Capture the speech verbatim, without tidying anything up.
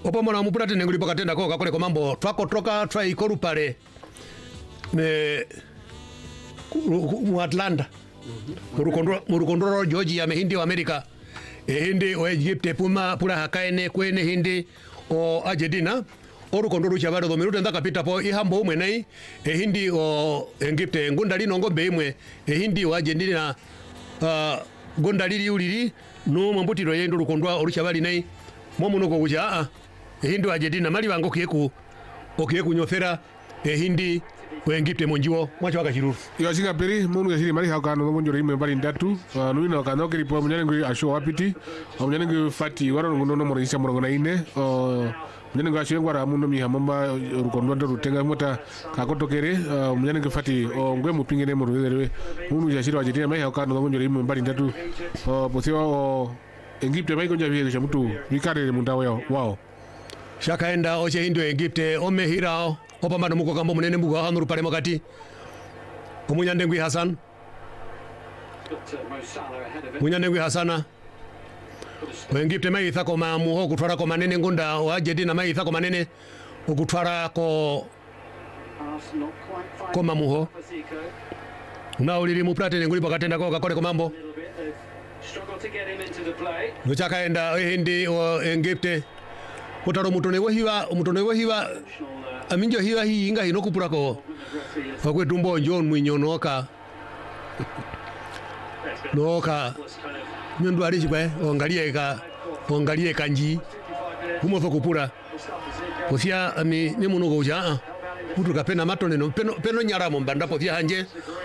opo mwana mupura tene nguli pakatenda ko kakole ko mambo twako toka try koru pale me mu Atlanta murukondro murukondro Georgia me hindi wa America e hindi o Egypte puma pura hakaene kwene hindi o Argentina orukondo ruchabaro do minuto ndaka pita po ihambo umwe nei e hindi o Egypte ngunda lino ngombe imwe e hindi wa Argentina uh, gonda lili ulili no mambutiro yendo rukondwa oruchabali nei momuno ko kuja a e hindi wa Argentina mali bango kieku okieku nyofera e hindi we Egypte monjiwo mwacho akashiruru yo singa peri munu yashiri mali hakano ngonjoro imwe bali ndatu uh, nuino kano kilipo munyanengo asho wapiti munyanengo fati waro ngono mo risa murongo na ine uh, munyanengo asho ngwara muno mi hamamba rukondo ndo rutenga mota kakotokere uh, munyanengo fati o ngwe mupingene mu ruwerwe munu yashiri wajitina mali hakano ngonjoro imwe bali ndatu uh, posiwa o Egypte mai konja biye cha mutu bikare mundawo yao wao shakaenda oche hindu Egypte omehirao opambano muko kambo munene muko hanuru pale makati omunyandengwi Hassan munyandengwi Hasana Egypte mai thako mamu ho kutwara ko manene ngunda wa Argentina mai thako manene okutwara ko ko mamu ho na ulili muplate nguli pakatenda ko kakole ko mambo nuchaka enda hindi o Egypte kutaro mutone wohiwa mutone wohiwa aminjo hiwa hii inga hinokupura ko okwe tumbo njon mwinyonoka noka nyondu alishi kwa ongalie ka ongalie kanji kumofo kupura posia ami nemuno goja mutu kapena matone no peno peno nyara mo banda posia hanje